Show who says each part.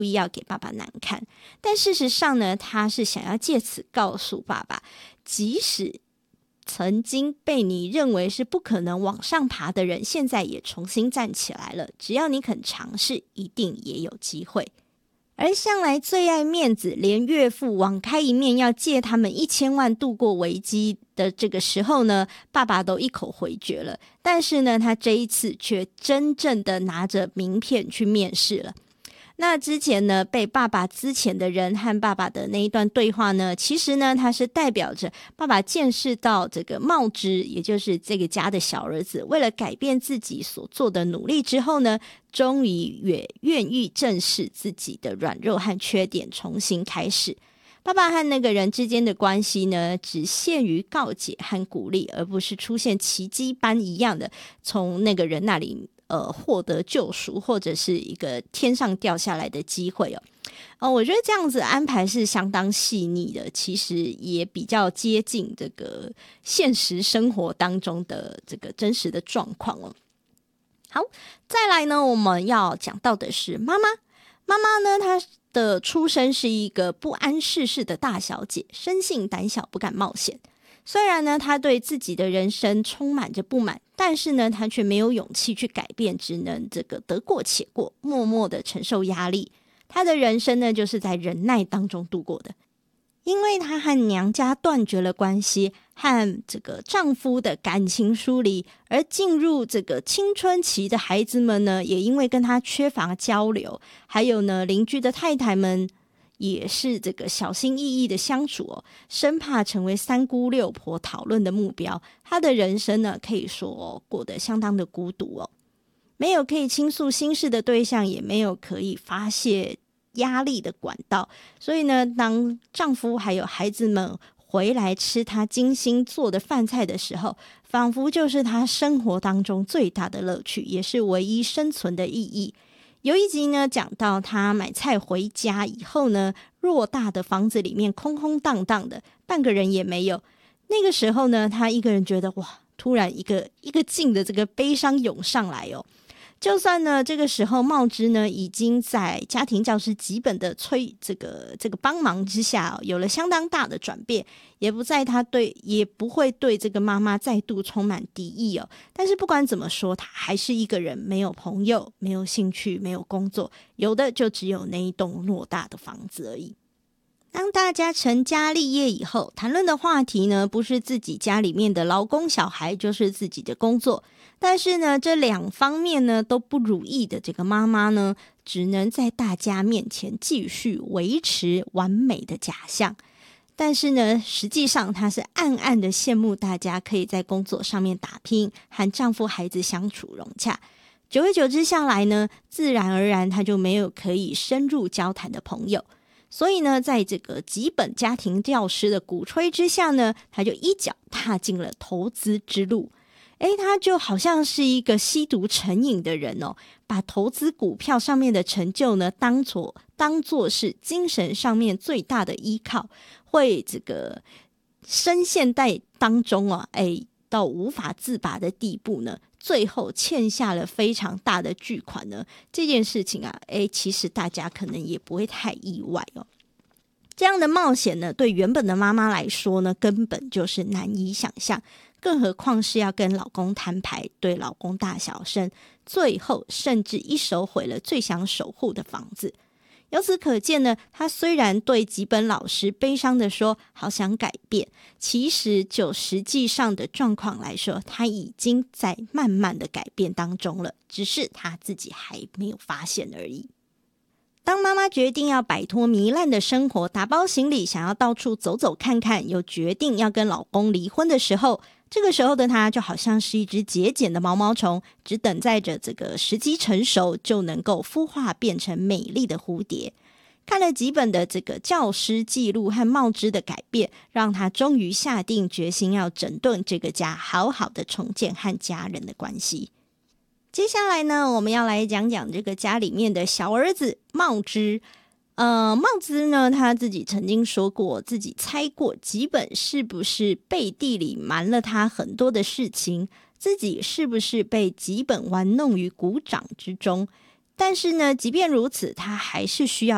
Speaker 1: 故意要给爸爸难看。但事实上呢，他是想要借此告诉爸爸，即使曾经被你认为是不可能往上爬的人，现在也重新站起来了，只要你肯尝试，一定也有机会。而向来最爱面子，连岳父网开一面要借他们1000万度过危机的这个时候呢，爸爸都一口回绝了。但是呢，他这一次却真正的拿着名片去面试了。那之前呢，被爸爸资遣的人和爸爸的那一段对话呢，其实呢，它是代表着爸爸见识到这个茂枝，也就是这个家的小儿子，为了改变自己所做的努力之后呢，终于也愿意正视自己的软弱和缺点，重新开始。爸爸和那个人之间的关系呢，只限于告解和鼓励，而不是出现奇迹般一样的从那个人那里获得救赎，或者是一个天上掉下来的机会我觉得这样子安排是相当细腻的，其实也比较接近这个现实生活当中的这个真实的状况好，再来呢，我们要讲到的是妈妈。妈妈呢，她的出身是一个不谙世事的大小姐，生性胆小，不敢冒险。虽然呢，她对自己的人生充满着不满，但是呢，她却没有勇气去改变，只能这个得过且过，默默的承受压力。她的人生呢，就是在忍耐当中度过的。因为她和娘家断绝了关系，和这个丈夫的感情疏离，而进入这个青春期的孩子们呢，也因为跟她缺乏交流，还有呢，邻居的太太们也是这个小心翼翼的相处生怕成为三姑六婆讨论的目标。她的人生呢，可以说过得相当的孤独没有可以倾诉心事的对象，也没有可以发泄压力的管道。所以呢，当丈夫还有孩子们回来吃她精心做的饭菜的时候，仿佛就是她生活当中最大的乐趣，也是唯一生存的意义。有一集呢，讲到她买菜回家以后呢，偌大的房子里面空空荡荡的，半个人也没有。那个时候呢，她一个人觉得哇，突然一个劲的这个悲伤涌上来就算呢，这个时候茂枝呢已经在家庭教师几本的这个帮忙之下有了相当大的转变，也不会对这个妈妈再度充满敌意但是不管怎么说，她还是一个人，没有朋友，没有兴趣，没有工作，有的就只有那一栋偌大的房子而已。当大家成家立业以后，谈论的话题呢，不是自己家里面的劳工小孩，就是自己的工作。但是呢，这两方面呢都不如意的这个妈妈呢，只能在大家面前继续维持完美的假象。但是呢，实际上她是暗暗的羡慕大家可以在工作上面打拼，和丈夫孩子相处融洽。久而久之下来呢，自然而然她就没有可以深入交谈的朋友。所以呢，在这个几本家庭教师的鼓吹之下呢，他就一脚踏进了投资之路。他就好像是一个吸毒成瘾的人把投资股票上面的成就呢，当作是精神上面最大的依靠，会这个深陷在当中到无法自拔的地步呢，最后欠下了非常大的巨款呢。这件事情其实大家可能也不会太意外这样的冒险呢，对原本的妈妈来说呢，根本就是难以想象，更何况是要跟老公摊牌，对老公大小声，最后甚至一手毁了最想守护的房子。由此可见呢，他虽然对几本老师悲伤的说好想改变，其实就实际上的状况来说，他已经在慢慢的改变当中了，只是他自己还没有发现而已。当妈妈决定要摆脱糜烂的生活，打包行李想要到处走走看看，又决定要跟老公离婚的时候，这个时候的她就好像是一只节俭的毛毛虫，只等待着这个时机成熟，就能够孵化变成美丽的蝴蝶。看了几本的这个教师记录和茂枝的改变，让她终于下定决心要整顿这个家，好好的重建和家人的关系。接下来呢，我们要来讲讲这个家里面的小儿子茂枝。茂枝呢，他自己曾经说过，自己猜过吉本是不是背地里瞒了他很多的事情，自己是不是被吉本玩弄于股掌之中。但是呢，即便如此，他还是需要